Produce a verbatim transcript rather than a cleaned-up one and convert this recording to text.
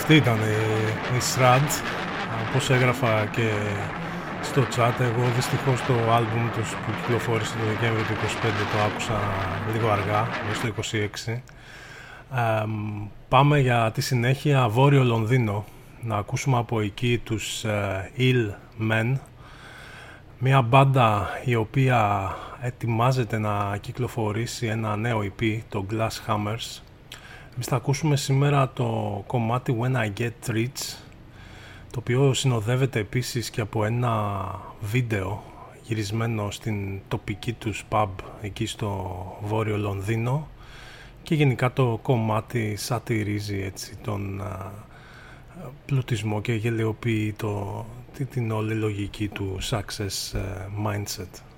Αυτή ήταν η, η Srad, όπως έγραφα και στο chat. Εγώ δυστυχώς το άλμπουμ τους που κυκλοφόρησε το Δεκέμβριο του είκοσι πέντε το άκουσα λίγο αργά, μέσα στο είκοσι έξι. Ε, πάμε για τη συνέχεια Βόρειο Λονδίνο, να ακούσουμε από εκεί τους ε, Ill Men, μια μπάντα η οποία ετοιμάζεται να κυκλοφορήσει ένα νέο ι πι, το Glass Hammers. Εμείς θα ακούσουμε σήμερα το κομμάτι When I Get Rich, το οποίο συνοδεύεται επίσης και από ένα βίντεο γυρισμένο στην τοπική τους pub εκεί στο Βόρειο Λονδίνο, και γενικά το κομμάτι σατυρίζει έτσι τον α, πλουτισμό και γελιοποιεί το, την όλη λογική του success mindset.